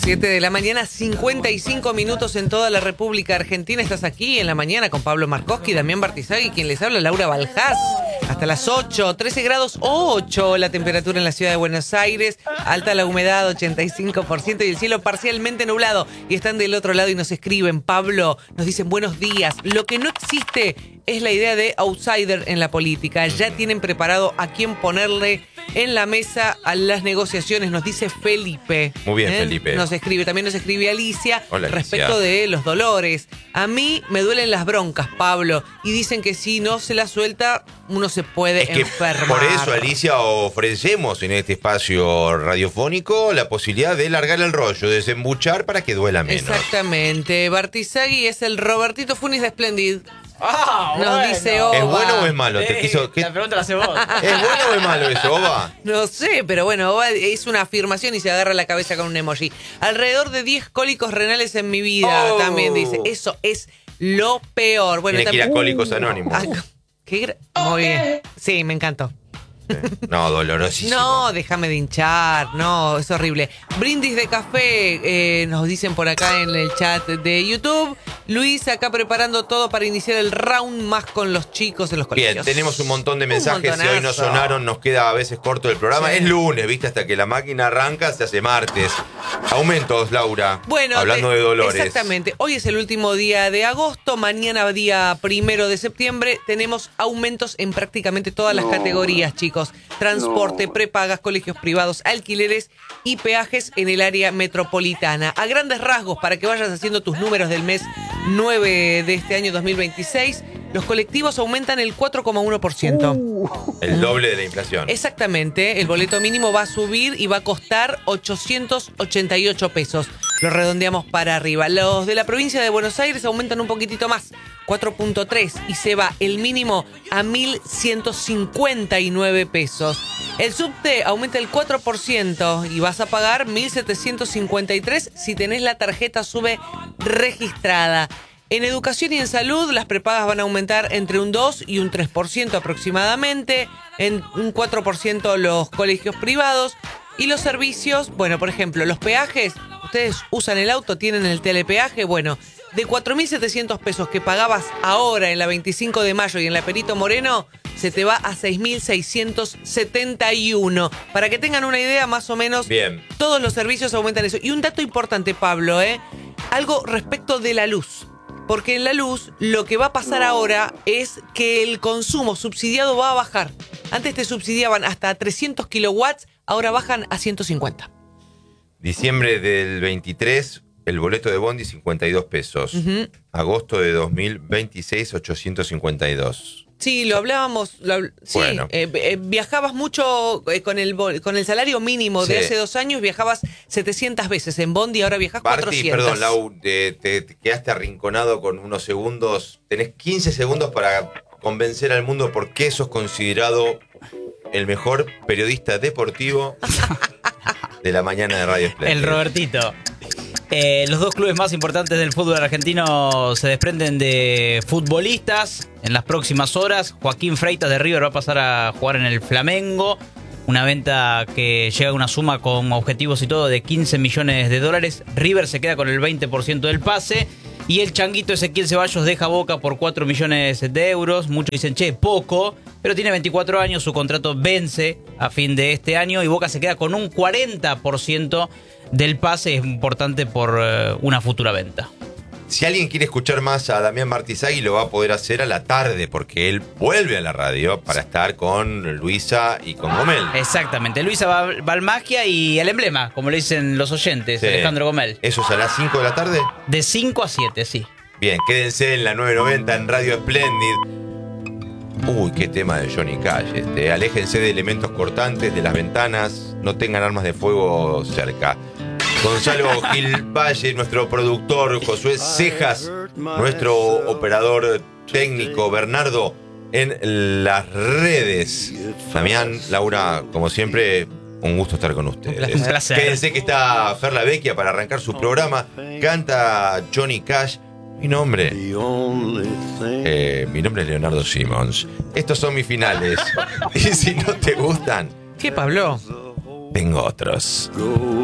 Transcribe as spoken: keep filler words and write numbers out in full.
siete de la mañana, cincuenta y cinco minutos en toda la República Argentina. Estás aquí en la mañana con Pablo Markowski, Damián Bartizagui, quien les habla, Laura Baljás. Hasta las ocho, trece grados ocho la temperatura en la ciudad de Buenos Aires. Alta la humedad, ochenta y cinco por ciento, y el cielo parcialmente nublado. Y están del otro lado y nos escriben, Pablo, nos dicen buenos días. Lo que no existe es la idea de outsider en la política. Ya tienen preparado a quién ponerle en la mesa a las negociaciones, nos dice Felipe. Muy bien, ¿Eh? Felipe. Nos escribe, también nos escribe Alicia. Hola, respecto Alicia. de los dolores. A mí me duelen las broncas, Pablo, y dicen que si no se la suelta, uno se puede Es que enfermar. por eso, Alicia, ofrecemos en este espacio radiofónico la posibilidad de largar el rollo, desembuchar para que duela menos. Exactamente. Bartizagui es el Robertito Funes de Splendid. Ah, Nos bueno. dice Oba. ¿Es bueno o es malo? ¿Te Eh, quiso, ¿qué- La pregunta la hace vos. ¿Es bueno o es malo eso, Oba? No sé, pero bueno, Oba es una afirmación y se agarra la cabeza con un emoji. Alrededor de diez cólicos renales en mi vida, Oh. también dice. Eso es lo peor. Bueno, Tiene que ir a también- Alcohólicos Anónimos. Ah, qué gra- Muy bien. Sí, me encantó. No, dolorosísimo. No, déjame de hinchar, no, es horrible. Brindis de café, eh, nos dicen por acá en el chat de YouTube. Luis acá preparando todo para iniciar el round más con los chicos en los colegios. Bien, tenemos un montón de Un mensajes. Si hoy no montonazo. sonaron, nos queda a veces corto el programa. Sí. Es lunes, ¿viste? Hasta que la máquina arranca, se hace martes. Aumentos, Laura. Bueno, hablando te- de dolores. Exactamente. Hoy es el último día de agosto. Mañana, día primero de septiembre, tenemos aumentos en prácticamente todas las categorías, chicos. Transporte, prepagas, colegios privados, alquileres y peajes en el área metropolitana. A grandes rasgos, para que vayas haciendo tus números del mes nueve de este año dos mil veintiséis, los colectivos aumentan el cuatro coma uno por ciento. El doble de la inflación. Exactamente, el boleto mínimo va a subir y va a costar ochocientos ochenta y ocho pesos. Lo redondeamos para arriba. Los de la provincia de Buenos Aires aumentan un poquitito más, cuatro punto tres, y se va el mínimo a mil ciento cincuenta y nueve pesos. El subte aumenta el cuatro por ciento y vas a pagar mil setecientos cincuenta y tres si tenés la tarjeta SUBE registrada. En educación y en salud, las prepagas van a aumentar entre un dos y un tres por ciento aproximadamente, en un cuatro por ciento los colegios privados y los servicios, bueno, por ejemplo, los peajes, ustedes usan el auto, tienen el telepeaje, bueno, de cuatro mil setecientos pesos que pagabas ahora en la veinticinco de mayo y en la Perito Moreno, se te va a seis mil seiscientos setenta y uno. Para que tengan una idea, más o menos, Bien. todos los servicios aumentan eso. Y un dato importante, Pablo, ¿eh? Algo respecto de la luz. Porque en la luz lo que va a pasar ahora es que el consumo subsidiado va a bajar. Antes te subsidiaban hasta trescientos kilowatts, ahora bajan a ciento cincuenta. Diciembre del veintitrés, el boleto de Bondi, cincuenta y dos pesos. Ujú. Agosto de dos mil veintiséis, ochocientos cincuenta y dos. Sí, lo hablábamos. Lo, habl- sí, Bueno. eh, eh, viajabas mucho eh, con el bol- con el salario mínimo de Sí. hace dos años, viajabas setecientas veces en Bondi, ahora viajas Barty, cuatrocientas. perdón, Lau, te, te- te quedaste arrinconado con unos segundos. Tenés quince segundos para convencer al mundo por qué sos considerado el mejor periodista deportivo de la mañana de Radio Splendid. El Robertito. Eh, los dos clubes más importantes del fútbol argentino se desprenden de futbolistas en las próximas horas. Joaquín Freitas de River va a pasar a jugar en el Flamengo. Una venta que llega a una suma con objetivos y todo de quince millones de dólares. River se queda con el veinte por ciento del pase. Y el changuito Ezequiel Ceballos deja Boca por cuatro millones de euros. Muchos dicen, che, poco. Pero tiene veinticuatro años, su contrato vence a fin de este año. Y Boca se queda con un cuarenta por ciento del pase. Es importante por eh, una futura venta. Si alguien quiere escuchar más a Damián Bartizagui, lo va a poder hacer a la tarde, porque él vuelve a la radio para estar con Luisa y con Gomel. Exactamente. Luisa Val- Balmagia y el emblema, como le dicen los oyentes, Sí. Alejandro Gomel. ¿Eso es a las cinco de la tarde? De cinco a siete, sí. Bien, quédense en la nueve noventa en Radio Splendid. Uy, qué tema de Johnny Cash este. Aléjense de elementos cortantes, de las ventanas, no tengan armas de fuego cerca. Gonzalo Gil Valle, nuestro productor, Josué Cejas, nuestro operador técnico, Bernardo, en las redes. Damián, Laura, como siempre, un gusto estar con ustedes. Un placer. Quédense que está Fer La Vecchia para arrancar su programa. Canta Johnny Cash. Mi nombre, eh, mi nombre es Leonardo Simmons. Estos son mis finales. Y si no te gustan, ¿Qué, Pablo? tengo otros. Go